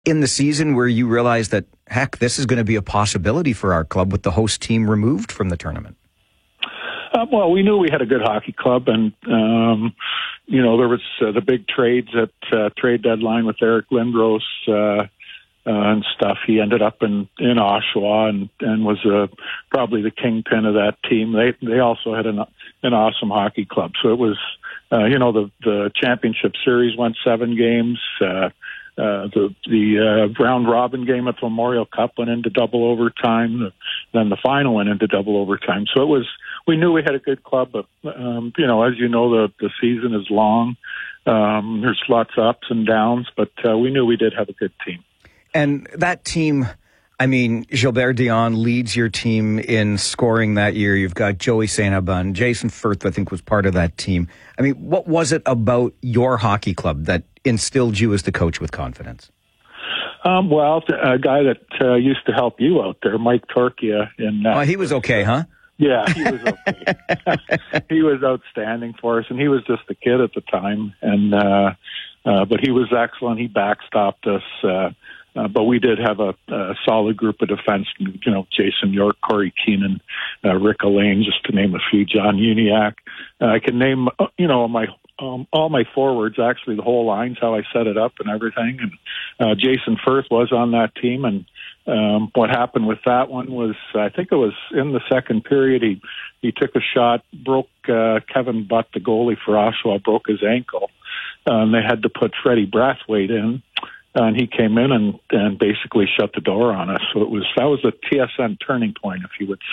in the season where you realized that, heck, this is going to be a possibility for our club with the host team removed from the tournament? Well, we knew we had a good hockey club, and there was the big trades at trade deadline with Eric Lindros and stuff. He ended up in Oshawa and was probably the kingpin of that team. They also had an awesome hockey club. So it was the championship series went 7 games. The round robin game at the Memorial Cup went into double overtime. Then the final went into double overtime. So we knew we had a good club, but as you know, the season is long. There's lots of ups and downs, but we knew we did have a good team. And that team, I mean, Gilbert Dion leads your team in scoring that year. You've got Joey Saint-Aubin. Jason Firth, I think, was part of that team. I mean, what was it about your hockey club that instilled you as the coach with confidence? Well, a guy that used to help you out there, Mike Torchia. He was okay, huh? Yeah, he was okay. He was outstanding for us, and he was just a kid at the time. And but he was excellent. He backstopped us. But we did have a solid group of defensemen, Jason York, Corey Keenan, Rick Elaine, just to name a few, John Uniacke. I can name, all my forwards, actually the whole lines, how I set it up and everything. And Jason Firth was on that team. And what happened with that one was, I think it was in the second period, he took a shot, broke Kevin Butt, the goalie for Oshawa, broke his ankle. They had to put Freddie Brathwaite in. And he came in and basically shut the door on us. So that was a TSN turning point, if you would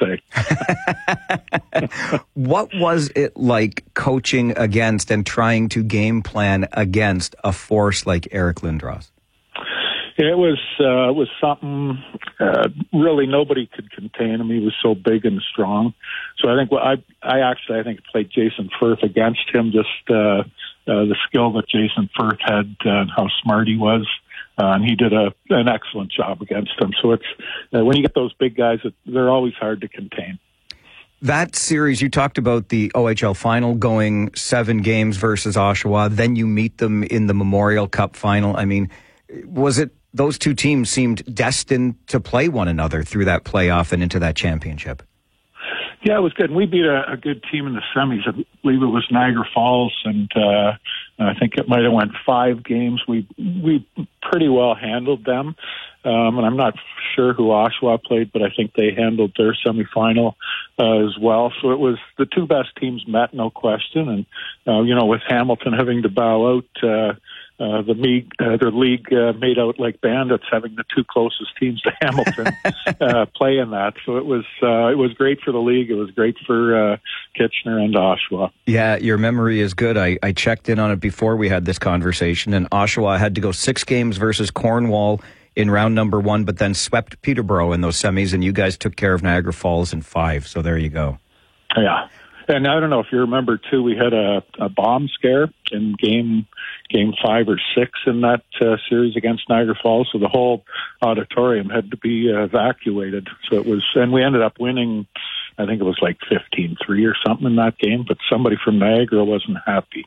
say. What was it like coaching against and trying to game plan against a force like Eric Lindros? It was something really nobody could contain him. He was so big and strong. So I think I think played Jason Firth against him. Just the skill that Jason Firth had and how smart he was. And he did an excellent job against them. So it's when you get those big guys, they're always hard to contain. That series, you talked about the OHL final going 7 games versus Oshawa. Then you meet them in the Memorial Cup final. I mean, was it those two teams seemed destined to play one another through that playoff and into that championship? Yeah, it was good. We beat a good team in the semis. I believe it was Niagara Falls, and I think it might have went 5 games. We pretty well handled them, and I'm not sure who Oshawa played, but I think they handled their semifinal as well. So it was the two best teams met, no question. And with Hamilton having to bow out, their league made out like bandits, having the two closest teams to Hamilton play in that. So it was great for the league. It was great for Kitchener and Oshawa. Yeah, your memory is good. I checked in on it before we had this conversation, and Oshawa had to go 6 games versus Cornwall in round number 1, but then swept Peterborough in those semis, and you guys took care of Niagara Falls in 5. So there you go. Yeah. And I don't know if you remember, too, we had a bomb scare in game 5 or 6 in that series against Niagara Falls. So the whole auditorium had to be evacuated. So it was, and we ended up winning, I think it was like 15-3 or something in that game, but somebody from Niagara wasn't happy.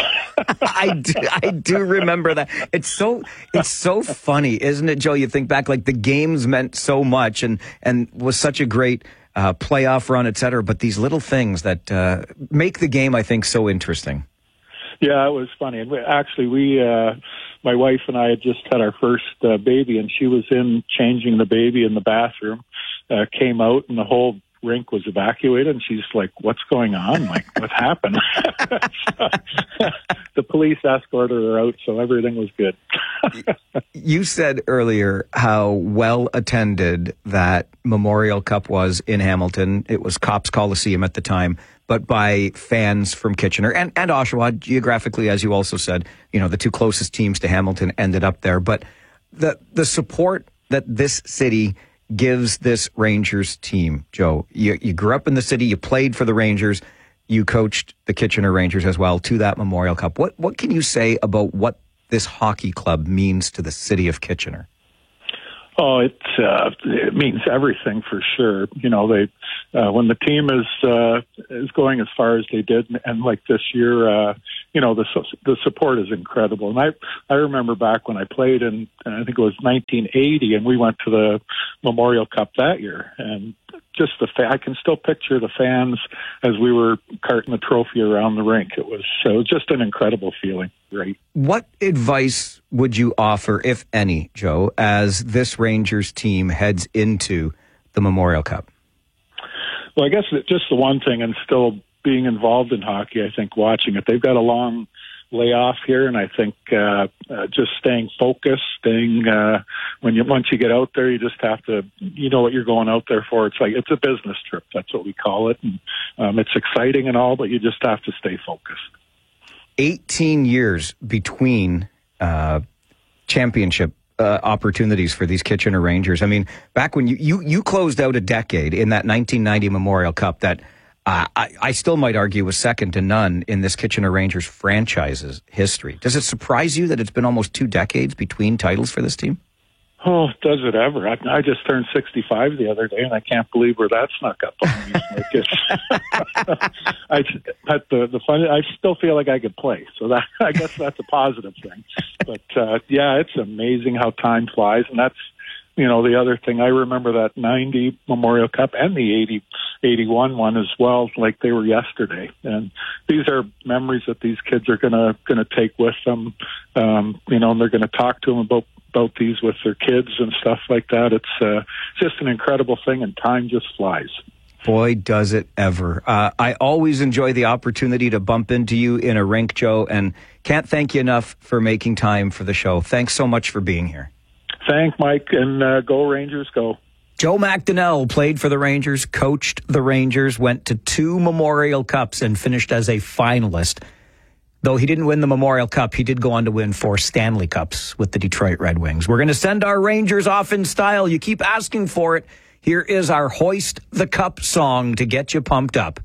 I do remember that. It's so funny, isn't it, Joe? You think back, like the games meant so much and was such a great playoff run, et cetera, but these little things that make the game, I think, so interesting. Yeah, it was funny. And we my wife and I had just had our first baby, and she was in changing the baby in the bathroom, came out, and the whole rink was evacuated, and she's like, "What's going on? I'm like, what happened?" The police escorted her out, so everything was good. You said earlier how well attended that Memorial Cup was in Hamilton. It was Copps Coliseum at the time, but by fans from Kitchener and Oshawa. Geographically, as you also said, the two closest teams to Hamilton ended up there. But the support that this city gives this Rangers team, Joe, you grew up in the city, you played for the Rangers, you coached the Kitchener Rangers as well to that Memorial Cup. What can you say about what this hockey club means to the city of Kitchener? Oh, it means everything for sure. when the team is going as far as they did, and like this year, the support is incredible. And I remember back when I played in, I think it was 1980, and we went to the Memorial Cup that year, and just I can still picture the fans as we were carting the trophy around the rink. It was just an incredible feeling. Great. What advice would you offer, if any, Joe, as this Rangers team heads into the Memorial Cup? Well, I guess just the one thing, and still being involved in hockey, I think watching it, they've got a long layoff here, and I think just staying focused, once you get out there, you just have to, you know what you're going out there for. It's like, it's a business trip. That's what we call it. And it's exciting and all, but you just have to stay focused. 18 years between championship opportunities for these Kitchener Rangers. I mean, back when you closed out a decade in that 1990 Memorial Cup that I still might argue was second to none in this Kitchener Rangers franchise's history. Does it surprise you that it's been almost 2 decades between titles for this team? Oh, does it ever? I just turned 65 the other day, and I can't believe where that snuck up on me. I still feel like I could play, so that I guess that's a positive thing. But yeah, it's amazing how time flies, and that's the other thing. I remember that 90 Memorial Cup and the 81 one as well, like they were yesterday. And these are memories that these kids are gonna take with them. And they're gonna talk to them about these with their kids and stuff like that. It's just an incredible thing, and time just flies. Boy, does it ever. I always enjoy the opportunity to bump into you in a rink, Joe, and can't thank you enough for making time for the show. Thanks so much for being here. Thank Mike, and go Rangers, go. Joe McDonnell played for the Rangers, coached the Rangers, went to 2 Memorial Cups and finished as a finalist. Though he didn't win the Memorial Cup, he did go on to win 4 Stanley Cups with the Detroit Red Wings. We're going to send our Rangers off in style. You keep asking for it. Here is our Hoist the Cup song to get you pumped up.